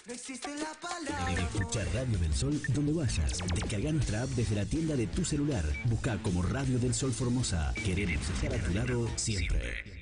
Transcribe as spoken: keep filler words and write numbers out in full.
No existe la palabra. Escucha Radio del Sol donde vayas. Descarga nuestra app desde la tienda de tu celular. Busca como Radio del Sol Formosa. Queremos estar a tu lado siempre.